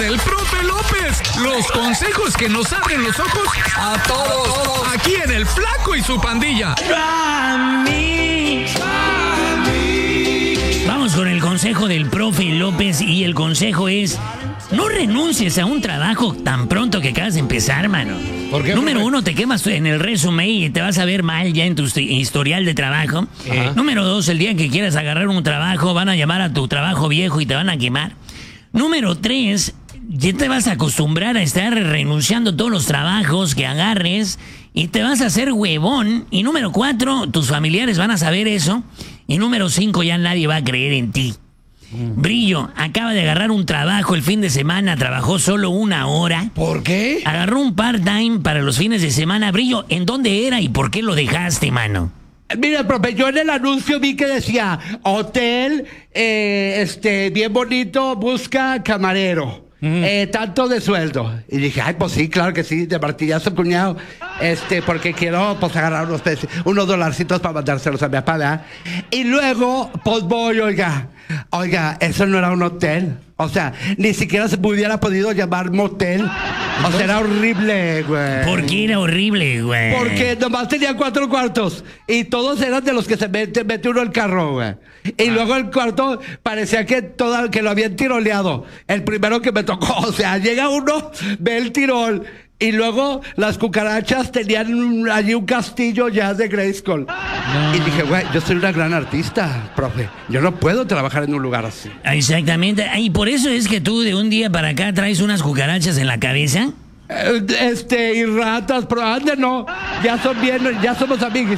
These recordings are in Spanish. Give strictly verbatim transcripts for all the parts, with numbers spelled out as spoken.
del profe López. Los consejos que nos abren los ojos a todos. Aquí en El Flaco y su pandilla. Vamos con el consejo del profe López y el consejo es: no renuncies a un trabajo tan pronto que acabas de empezar, mano. ¿Por qué, Número profe? uno, te quemas en el resumen y te vas a ver mal ya en tu historial de trabajo. Ajá. Número dos, el día que quieras agarrar un trabajo, van a llamar a tu trabajo viejo y te van a quemar. Número tres, ya te vas a acostumbrar a estar renunciando a todos los trabajos que agarres y te vas a hacer huevón. Y número cuatro, tus familiares van a saber eso. Y número cinco, ya nadie va a creer en ti. Brillo acaba de agarrar un trabajo el fin de semana, trabajó solo una hora. ¿Por qué? Agarró un part-time para los fines de semana. Brillo, ¿en dónde era y por qué lo dejaste, mano? Mira, profe, yo en el anuncio vi que decía hotel, eh, este, bien bonito, busca camarero. Eh, tanto de sueldo. Y dije, ay, pues sí, claro que sí, de martillazo, cuñado. Este, porque quiero, pues, agarrar unos, pesos, unos dolarcitos para mandárselos a mi papá, ¿verdad? Y luego, pues voy, oiga. Oiga, eso no era un hotel. O sea, ni siquiera se hubiera podido llamar motel. O sea, era horrible, güey. ¿Por qué era horrible, güey? Porque nomás tenía cuatro cuartos y todos eran de los que se mete, mete uno el carro, güey. Y Ah. luego el cuarto parecía que todo, que lo habían tiroleado. El primero que me tocó, o sea, llega uno, ve el tirol y luego las cucarachas tenían un- allí un castillo ya de Grayskull. Y dije, güey, yo soy una gran artista, profe. Yo no puedo trabajar en un lugar así. Exactamente. Y por eso es que tú de un día para acá traes unas cucarachas en la cabeza. Eh, Este, y ratas, pero ande no, ya son bien, ya somos amiguis.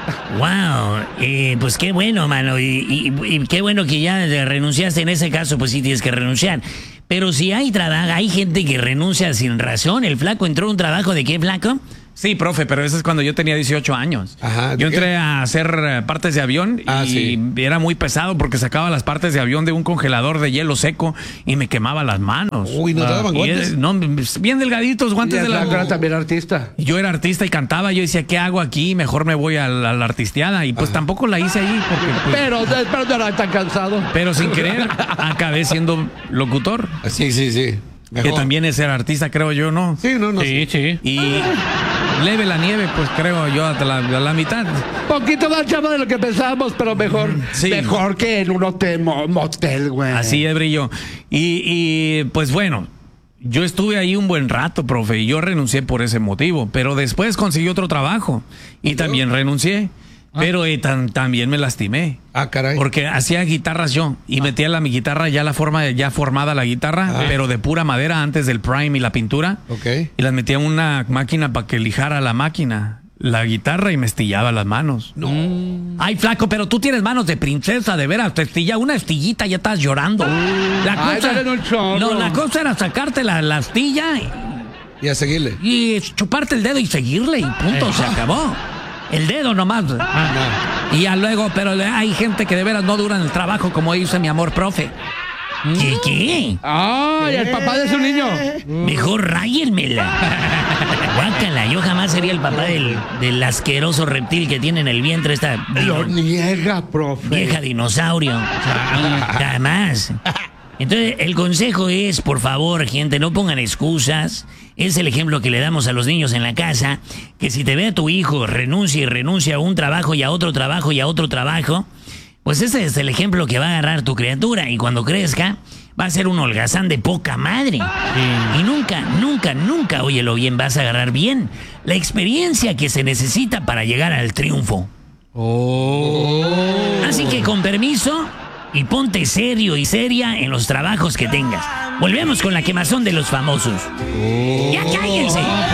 Wow, eh, pues qué bueno, mano, y, y- y qué bueno que ya renunciaste. En ese caso, pues sí tienes que renunciar. Pero si hay trabajo, hay gente que renuncia sin razón. El Flaco entró a un trabajo de qué, Flaco? Sí, profe, pero eso es cuando yo tenía dieciocho años. Ajá, ¿de yo qué? entré a hacer eh, partes de avión Ah, y sí. era muy pesado porque sacaba las partes de avión de un congelador de hielo seco y me quemaba las manos. Uy, ¿no te daban Y, guantes? eh, no, bien delgaditos, Y guantes de el la... Flaco era también artista. Yo era artista y cantaba, yo decía, ¿qué hago aquí? Mejor me voy a la, a la artisteada. Y pues tampoco la hice ahí porque... pues, Pero, pero no era tan cansado. pero sin querer acabé siendo locutor, Sí, sí, sí. que Mejor. también es ser artista, creo yo, ¿no? Sí, no, no. Sí, sí. Y leve la nieve, pues creo yo, hasta la, a la mitad. Poquito más chavo de lo que pensábamos, pero mejor. Sí. Mejor que en un hotel, mo- motel, güey. Así es, Brillo. Y, y pues bueno, yo estuve ahí un buen rato, profe, y yo renuncié por ese motivo, pero después conseguí otro trabajo y también renuncié. Pero eh, tan- también me lastimé. Ah, caray. Porque hacía guitarras yo y metía la mi guitarra ya la forma de- ya formada la guitarra, Ah. pero de pura madera antes del prime y la pintura. Ok. Y las metía en una máquina para que lijara la máquina, la guitarra, y me estillaba las manos. No. Ay, Flaco, pero tú tienes manos de princesa, de veras. Te estilla una astillita y ya estás llorando. La Ay, dale un chorro. no, la cosa era sacarte la, la astilla Y a seguirle. y chuparte el dedo y seguirle y punto, se acabó. El dedo nomás. Y ya luego, pero le- hay gente que de veras no dura en el trabajo, como dice mi amor profe. ¿Qué, qué? Ay, el papá de su niño. Mejor ráyenmela. Guácala, yo jamás sería el papá del, del asqueroso reptil que tiene en el vientre esta Lo niega, profe. vieja dinosaurio. Jamás. Entonces, el consejo es, por favor, gente, no pongan excusas. Es el ejemplo que le damos a los niños en la casa, que si te ve a tu hijo renuncia y renuncia a un trabajo y a otro trabajo y a otro trabajo, pues ese es el ejemplo que va a agarrar tu criatura, y cuando crezca va a ser un holgazán de poca madre. Y nunca, nunca, nunca, óyelo bien, vas a agarrar bien la experiencia que se necesita para llegar al triunfo. Así que con permiso, y ponte serio y seria en los trabajos que tengas. Volvemos con la quemazón de los famosos. ¡Ya cállense!